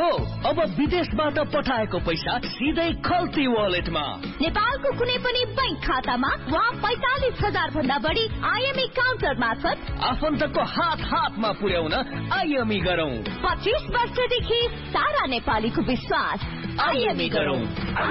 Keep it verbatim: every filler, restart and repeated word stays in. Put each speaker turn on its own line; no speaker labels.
हो अब विदेशबाट पठाएको पैसा सिधै खल्ती वालेटमा।
नेपालको कुनै पनि बैंक खातामा वा पैंतालिस हजार भन्दा बढी आइएमई काउन्टर मार्फत
आफन्तको हात हातमा पुर्याउन आइएमई गरौँ।
पच्चीस वर्षदेखि सारा नेपालीको विश्वास।
आइएमई गरौँ।